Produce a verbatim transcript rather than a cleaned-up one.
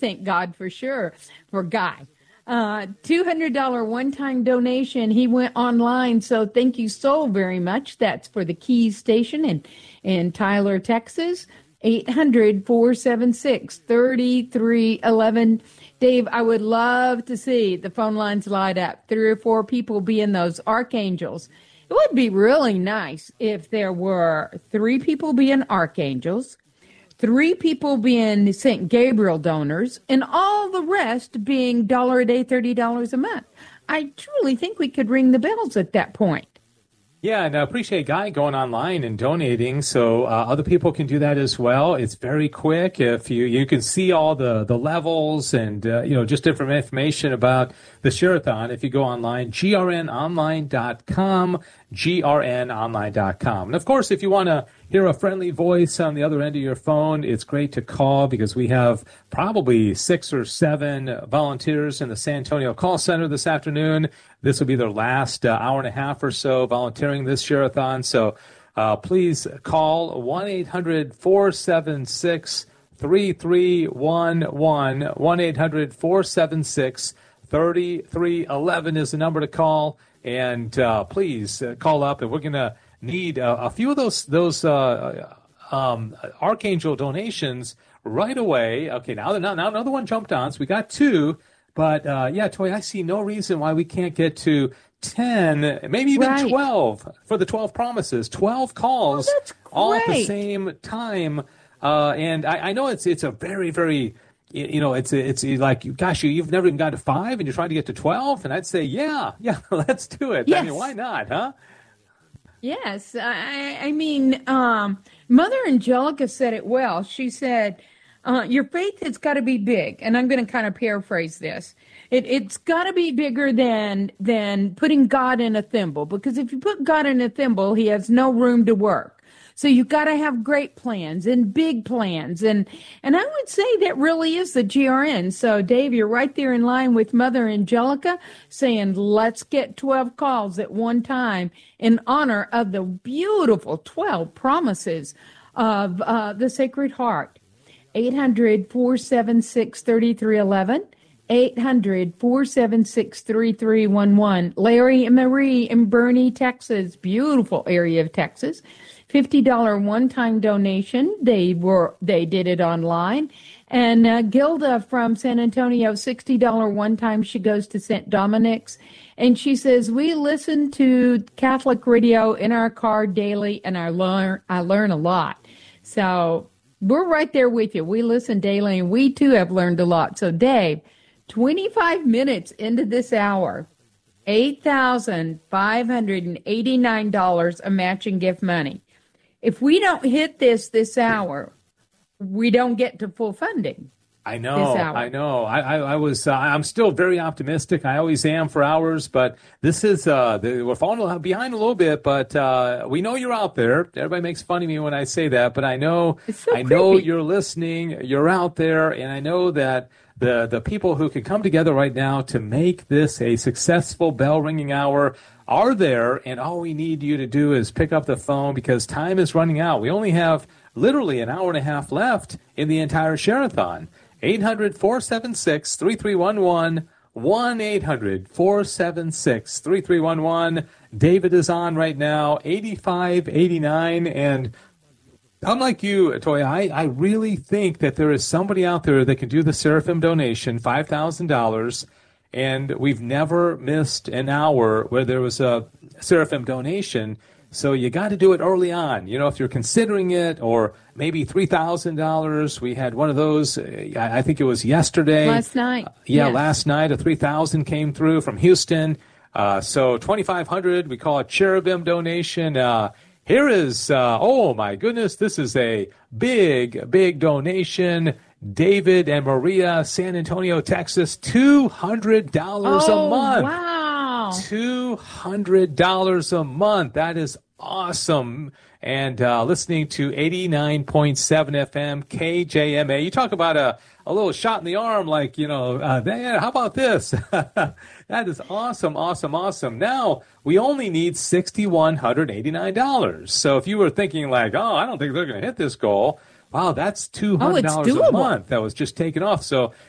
thank God for sure for Guy. Uh, two hundred dollars one-time donation. He went online, so thank you so very much. That's for the Keys Station in, in Tyler, Texas. eight hundred, four seven six, three three one one. Dave, I would love to see the phone lines light up. Three or four people being those archangels. It would be really nice if there were three people being archangels, three people being Saint Gabriel donors, and all the rest being dollar a day, thirty dollars a month. I truly think we could ring the bells at that point. Yeah, and I appreciate Guy going online and donating, so uh, other people can do that as well. It's very quick. If you you can see all the, the levels and uh, you know just different information about the Share-a-thon if you go online, G R N online dot com, G R N online dot com. And of course, if you want to hear a friendly voice on the other end of your phone, it's great to call because we have probably six or seven volunteers in the San Antonio call center this afternoon. This will be their last uh, hour and a half or so volunteering this Share-a-thon. So uh, please call one eight hundred, four seven six, three three one one. one eight hundred, four seven six, three three one one is the number to call. And uh, please uh, call up, and we're going to need uh, a few of those those uh, um, Archangel donations right away. Okay, now, now, now another one jumped on, so we got two. But, uh, yeah, Toy, I see no reason why we can't get to ten, maybe even right. twelve for the twelve promises. twelve calls oh, all at the same time. Uh, and I, I know it's it's a very, very, you know, it's it's like, gosh, you, you've never even got to five and you're trying to get to twelve? And I'd say, yeah, yeah, let's do it. Yes. I mean, why not, huh? Yes. I, I mean, um, Mother Angelica said it well. She said, Uh, your faith has got to be big, and I'm going to kind of paraphrase this. It, it's got to be bigger than than putting God in a thimble, because if you put God in a thimble, he has no room to work. So you've got to have great plans and big plans, and and I would say that really is the G R N. So, Dave, you're right there in line with Mother Angelica, saying let's get twelve calls at one time in honor of the beautiful twelve promises of uh, the Sacred Heart. eight hundred, four seven six, three three one one, eight hundred, four seven six, three three one one. Larry and Marie in Bernie, Texas, beautiful area of Texas, fifty dollars one-time donation. They were they did it online. And uh, Gilda from San Antonio, sixty dollars one-time. She goes to Saint Dominic's. And she says, we listen to Catholic radio in our car daily, and I learn, I learn a lot. So we're right there with you. We listen daily, and we, too, have learned a lot. So, Dave, twenty-five minutes into this hour, eight thousand five hundred eighty-nine dollars of matching gift money. If we don't hit this this hour, we don't get to full funding. I know, I know. I, I, I was, uh, I'm still very optimistic. I always am for hours, but this is, uh, the, we're falling behind a little bit, but, uh, we know you're out there. Everybody makes fun of me when I say that, but I know, so I know creepy. You're listening, you're out there, and I know that the, the people who can come together right now to make this a successful bell ringing hour are there, and all we need you to do is pick up the phone because time is running out. We only have literally an hour and a half left in the entire Share-a-thon. eight hundred, four seven six, three three one one, one eight hundred, four seven six, three three one one. David is on right now, eighty-five eighty-nine, and unlike you, Toya, I, I really think that there is somebody out there that can do the Seraphim donation, five thousand dollars, and we've never missed an hour where there was a Seraphim donation. So you got to do it early on. You know, if you're considering it, or maybe three thousand dollars. We had one of those, I think it was yesterday. Last night. Uh, yeah, yes. last night, a three thousand came through from Houston. Uh, so twenty-five hundred, we call it Cherubim donation. Uh, here is, uh, oh my goodness, this is a big, big donation. David and Maria, San Antonio, Texas, two hundred dollars oh, a month. Wow. two hundred dollars a month. That is awesome. And uh, listening to eighty-nine point seven F M K J M A. You talk about a, a little shot in the arm, like, you know, uh, yeah, how about this? That is awesome, awesome, awesome. Now, we only need six thousand one hundred eighty-nine dollars. So if you were thinking like, oh, I don't think they're going to hit this goal, wow, that's two hundred dollars oh, a month that was just taken off. So